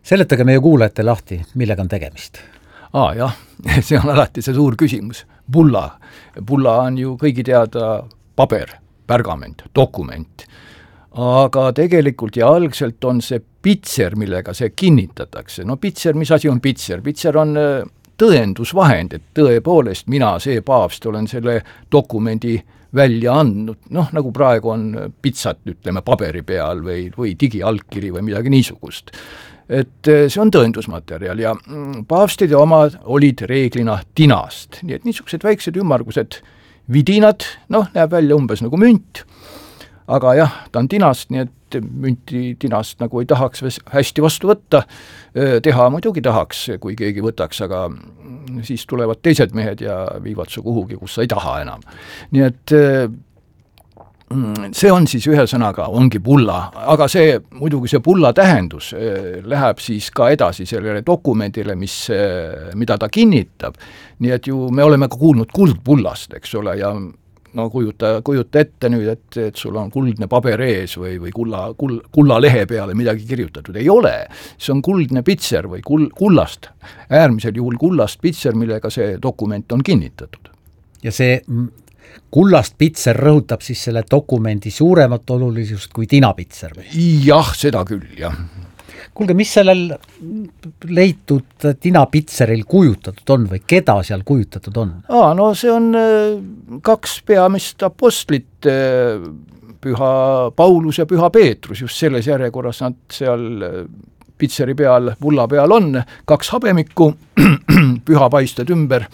Seletage meie kuulajate lahti, millega on tegemist? Jah, see on alati see suur küsimus. Bulla on ju kõigi teada paber, pergament, dokument. Aga tegelikult ja algselt on see pitser, millega see kinnitatakse. No pitser, mis asi on pitser? Pitser on tõendusvahend, et tõepoolest mina, see paavst, olen selle dokumendi välja andnud, nagu praegu on pitsat, ütleme, paberi peal või digialkiri või midagi niisugust. Et see on tõendusmaterjal ja paavstide omad olid reeglina tinast, nii et niisugused väiksed ümmargused vidinad, näeb välja umbes nagu münt, aga jah, ta on tinast, nii et münti tinast nagu ei tahaks hästi vastu võtta, teha muidugi tahaks, kui keegi võtaks, aga siis tulevad teised mehed ja viivad su kuhugi, kus sa ei taha enam. Nii et see on siis ühe sõnaga, ongi bulla, aga muidugi see bulla tähendus läheb siis ka edasi sellele dokumendile, mida ta kinnitab. Nii et ju me oleme ka kuulnud kuldbullast, eks ole, ja kujuta ette nüüd, et sul on kuldne paber ees või kulla lehe peale midagi kirjutatud. Ei ole, see on kuldne pitser või kullast, äärmisel juhul kullast pitser, millega see dokument on kinnitatud. Ja see kullast pitser rõhutab siis selle dokumendi suuremat olulisust kui tinapitser? Jah, seda küll, jah. Kuulge, mis sellel leitud tinapitseril kujutatud on või keda seal kujutatud on? See on kaks peamist apostlit, Püha Paulus ja Püha Peetrus, just selles järjekorras nad seal pitseri peal, bulla peal on, kaks habemikku, pühapaisted ümber.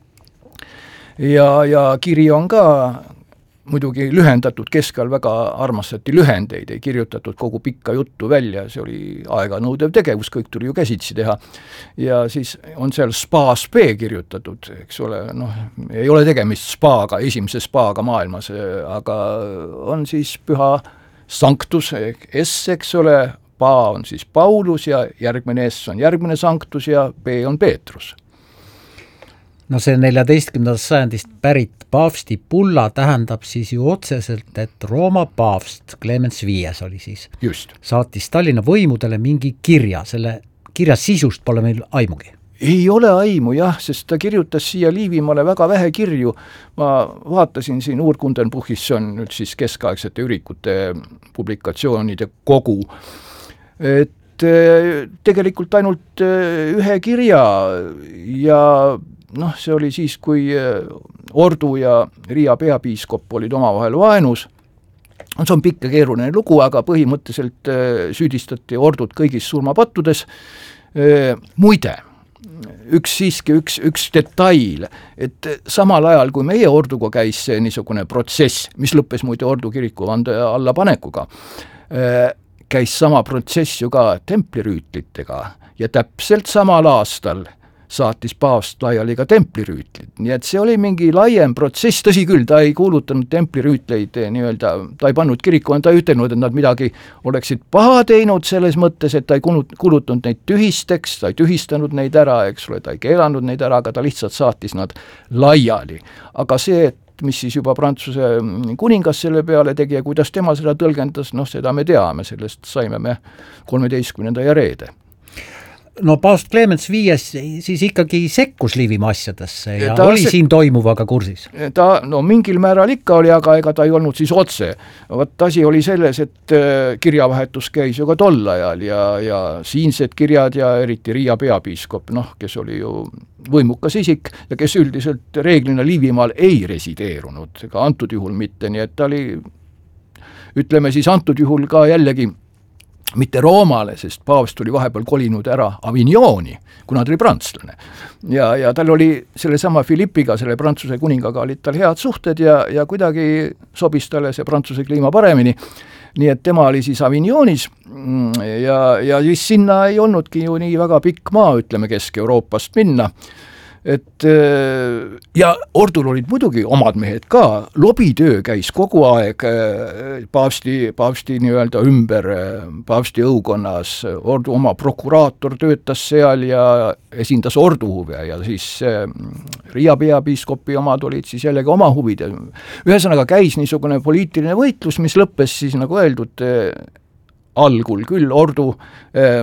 Ja kiri on ka muidugi lühendatud, keskajal väga armastati lühendeid, ei kirjutatud kogu pikka juttu välja, see oli aeganõudev tegevus, kõik tuli ju käsitsi teha. Ja siis on seal spa-spe kirjutatud, eks ole, ei ole tegemist spaaga, esimese spaaga maailmas, aga on siis püha sanctus, S, eks ole, pa on siis Paulus ja järgmine S on järgmine sanctus ja P on Peetrus. See 14. sajandist pärit paavsti bulla tähendab siis ju otseselt, et Rooma paavst Clemens V oli siis. Just. Saatis Tallinna võimudele mingi kirja, selle kirja sisust pole meil aimugi. Ei ole aimu, jah, sest ta kirjutas siia Liivimaale väga vähe kirju. Ma vaatasin siin Urkundenbuchis, see on nüüd siis keskaegsete ürikute publikatsioonide kogu, et tegelikult ainult ühe kirja ja see oli siis, kui Ordu ja Riia peapiiskop olid omavahel vaenus. See on pikk ja keeruline lugu, aga põhimõtteliselt süüdistati Ordut kõigis surmapattudes. Muide, üks detail, et samal ajal, kui meie Orduga käis see niisugune protsess, mis lõppes muide Ordu kiriku vande alla panekuga, käis sama protsess ju ka templirüütlitega ja täpselt samal aastal saatis paavst laiali ka templirüütlid. Nii et see oli mingi laiem protsess, tõsi küll, ta ei kuulutanud templirüütleid nii-öelda, ta ei pannud kiriku, ta ei ütelnud, et nad midagi oleksid paha teinud selles mõttes, et ta ei kuulutanud neid tühisteks, ta ei tühistanud neid ära, eks ole, ta ei keelanud neid ära, aga ta lihtsalt saatis nad laiali. Aga see, mis siis juba Prantsuse kuningas selle peale tegi ja kuidas tema seda tõlgendas, seda me teame, sellest saime me 13. ja reede. Paavst Clemens V siis ikkagi sekkus Liivimaa asjadesse ja oli siin toimuvaga kursis? Ta mingil määral ikka oli, aga ega ta ei olnud siis otse. Asi oli selles, et kirjavahetus käis ju ka tol ajal ja siinsed kirjad ja eriti Riia peapiiskop, kes oli ju võimukas isik ja kes üldiselt reeglina Liivimaal ei resideerunud, ka antud juhul mitte, nii et ta oli, ütleme siis antud juhul ka jällegi mitte Roomale, sest paavst oli vahepeal kolinud ära Avignoni, kuna ta oli prantslane. Ja tal oli selle sama Philippiga, selle Prantsuse kuningaga olid tal head suhted ja kuidagi sobis talle see Prantsuse kliima paremini. Nii et tema oli siis Avignonis ja siis sinna ei olnudki ju nii väga pikk maa, ütleme Kesk-Euroopast minna. Et ja Ordul olid muidugi omad mehed ka, lobitöö käis kogu aeg paavsti nii-öelda ümber, paavsti õukonnas, Ordu oma prokuraator töötas seal ja esindas Ordu huve ja siis Riia peapiiskopi omad olid siis jällegi oma huvid. Ühesõnaga käis niisugune poliitiline võitlus, mis lõppes siis nagu öeldud algul küll Ordu